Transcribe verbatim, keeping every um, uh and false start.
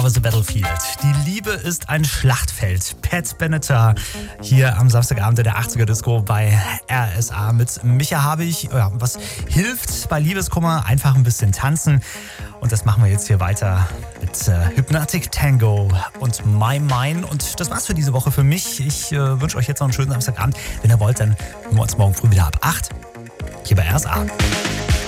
Love is a Battlefield. Die Liebe ist ein Schlachtfeld. Pat Benatar hier am Samstagabend in der achtziger Disco bei R S A mit Micha Habich. Ja, was hilft bei Liebeskummer? Einfach ein bisschen tanzen. Und das machen wir jetzt hier weiter mit äh, Hypnotic Tango und My Mine. Und das war's für diese Woche für mich. Ich äh, wünsche euch jetzt noch einen schönen Samstagabend. Wenn ihr wollt, dann hören wir uns morgen früh wieder ab acht hier bei R S A.